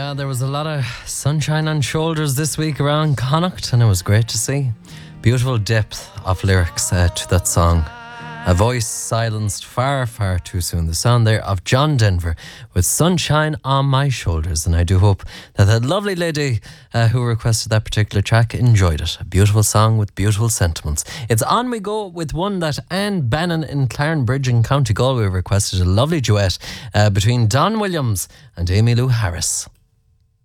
Yeah, there was a lot of sunshine on shoulders this week around Connacht, and it was great to see. Beautiful depth of lyrics to that song. A voice silenced far, far too soon. The sound there of John Denver with Sunshine on My Shoulders. And I do hope that that lovely lady who requested that particular track enjoyed it. A beautiful song with beautiful sentiments. It's on we go with one that Anne Bannon in Clarenbridge in County Galway requested, a lovely duet between Don Williams and Emmylou Harris.